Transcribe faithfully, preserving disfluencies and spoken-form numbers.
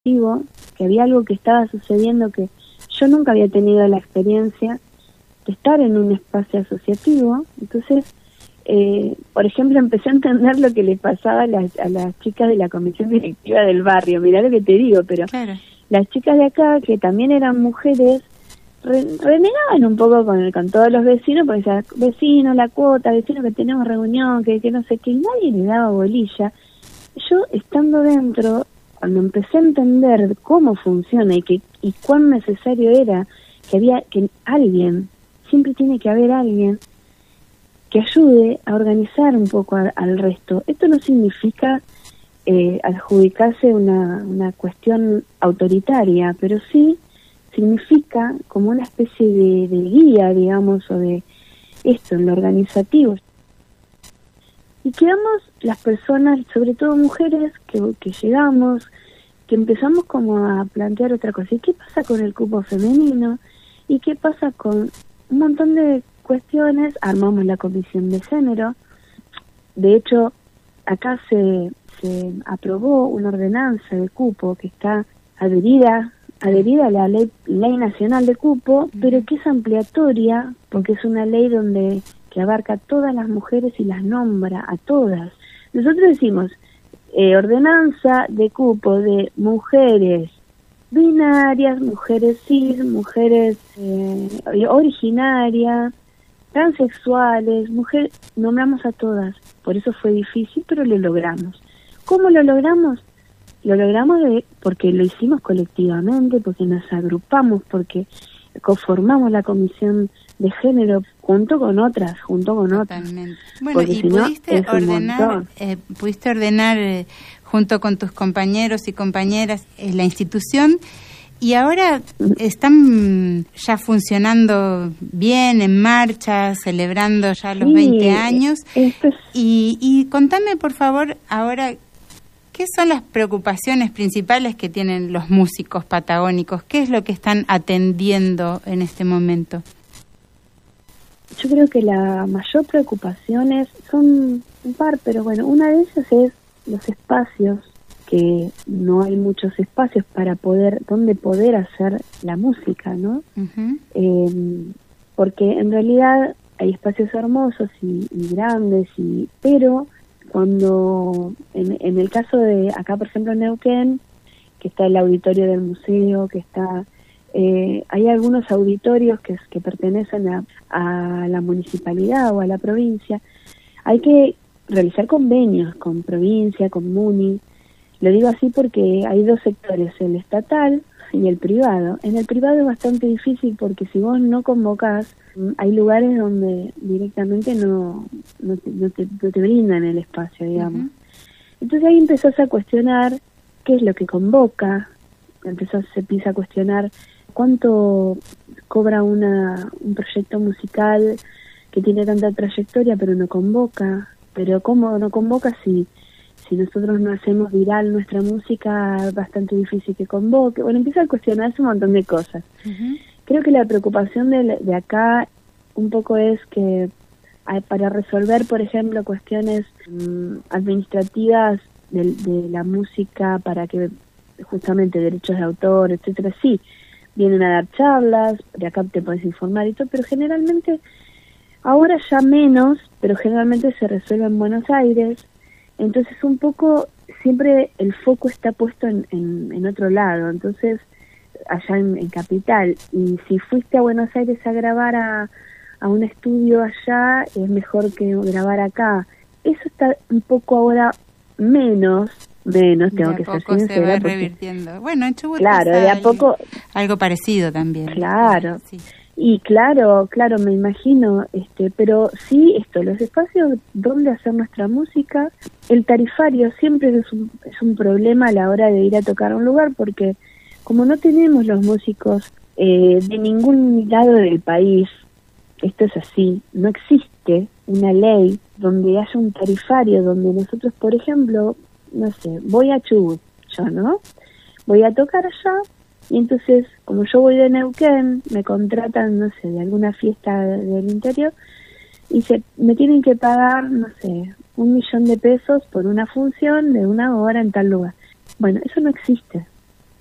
que había algo que estaba sucediendo que yo nunca había tenido la experiencia de estar en un espacio asociativo. Entonces, eh, por ejemplo, empecé a entender lo que le pasaba a las, a las chicas de la comisión directiva del barrio. Mirá lo que te digo, pero claro. Las chicas de acá, que también eran mujeres, re, renegaban un poco con, con todos los vecinos, porque decían, vecino, la cuota, vecino que tenemos reunión, que, que no sé qué, nadie le daba bolilla. Yo, estando dentro, cuando empecé a entender cómo funciona y que y cuán necesario era que había que alguien, siempre tiene que haber alguien que ayude a organizar un poco a, al resto. Esto no significa eh, adjudicarse una, una cuestión autoritaria, pero sí significa como una especie de, de guía, digamos, o de esto, en lo organizativo. Y quedamos las personas, sobre todo mujeres, que, que llegamos, que empezamos como a plantear otra cosa. ¿Y qué pasa con el cupo femenino? ¿Y qué pasa con un montón de cuestiones? Armamos la comisión de género. De hecho, acá se, se aprobó una ordenanza de cupo que está adherida, adherida a la ley, ley nacional de cupo, pero que es ampliatoria, porque es una ley donde que abarca a todas las mujeres y las nombra a todas. Nosotros decimos, eh, ordenanza de cupo de mujeres binarias, mujeres cis, mujeres eh, originarias, transexuales, mujeres, nombramos a todas. Por eso fue difícil, pero lo logramos. ¿Cómo lo logramos? Lo logramos de, porque lo hicimos colectivamente, porque nos agrupamos, porque conformamos la comisión de género junto con otras, junto con Totalmente. otras. Bueno, porque y si pudiste no, ordenar, eh, pudiste ordenar eh, junto con tus compañeros y compañeras eh, la institución, y ahora están ya funcionando bien, en marcha, celebrando ya los sí, veinte años. Esto es... y, y contame, por favor, ahora, ¿qué son las preocupaciones principales que tienen los músicos patagónicos? ¿Qué es lo que están atendiendo en este momento? Yo creo que la mayor preocupación es, son un par, pero bueno, una de ellas es los espacios, que no hay muchos espacios para poder, donde poder hacer la música, ¿no? Uh-huh. Eh, porque en realidad hay espacios hermosos y, y grandes, y pero cuando, en, en el caso de acá, por ejemplo, en Neuquén, que está el auditorio del museo, que está... Eh, hay algunos auditorios que, que pertenecen a, a la municipalidad o a la provincia. Hay que realizar convenios con provincia, con MUNI. Lo digo así porque hay dos sectores, el estatal y el privado. En el privado es bastante difícil porque si vos no convocás, hay lugares donde directamente no, no, te, no, te, no te brindan el espacio, digamos. Uh-huh. Entonces ahí empezás a cuestionar qué es lo que convoca, empezás, se empieza a cuestionar cuánto cobra una un proyecto musical que tiene tanta trayectoria pero no convoca, pero cómo no convoca si si nosotros no hacemos viral nuestra música, es bastante difícil que convoque. Bueno, empieza a cuestionarse un montón de cosas. Uh-huh. Creo que la preocupación de, de acá un poco es que hay, para resolver, por ejemplo, cuestiones um, administrativas de, de la música, para que justamente derechos de autor, etcétera, sí, vienen a dar charlas, de acá te puedes informar y todo, pero generalmente, ahora ya menos, pero generalmente se resuelve en Buenos Aires. Entonces un poco siempre el foco está puesto en, en, en otro lado, entonces allá en, en Capital, y si fuiste a Buenos Aires a grabar a, a un estudio allá, es mejor que grabar acá. Eso está un poco ahora menos, menos, tengo que ser sincera. De a poco se va revirtiendo. Bueno, en Chubut claro, de a poco algo parecido también. Claro. Sí. Y claro, claro, me imagino, este, pero sí, esto, los espacios donde hacer nuestra música, el tarifario siempre es un, es un problema a la hora de ir a tocar a un lugar, porque como no tenemos los músicos eh, de ningún lado del país, esto es así, no existe una ley donde haya un tarifario, donde nosotros, por ejemplo, no sé, voy a Chubut, yo, ¿no? Voy a tocar allá, y entonces, como yo voy de Neuquén, me contratan, no sé, de alguna fiesta del interior, y se me tienen que pagar, no sé, un millón de pesos por una función de una hora en tal lugar. Bueno, eso no existe.